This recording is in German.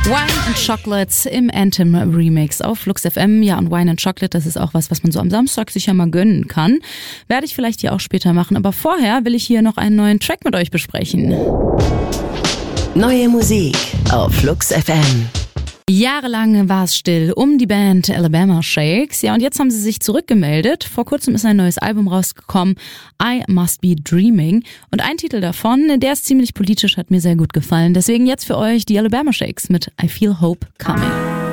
Wine and Chocolates im Anthem Remix auf Flux FM. Ja, und Wine and Chocolate, das ist auch was man so am Samstag sicher mal gönnen kann. Werde ich vielleicht hier auch später machen. Aber vorher will ich hier noch einen neuen Track mit euch besprechen. Neue Musik auf Flux FM. Jahrelang war es still um die Band Alabama Shakes. Ja, und jetzt haben sie sich zurückgemeldet. Vor kurzem ist ein neues Album rausgekommen, I Must Be Dreaming. Und ein Titel davon, der ist ziemlich politisch, hat mir sehr gut gefallen. Deswegen jetzt für euch die Alabama Shakes mit I Feel Hope Coming.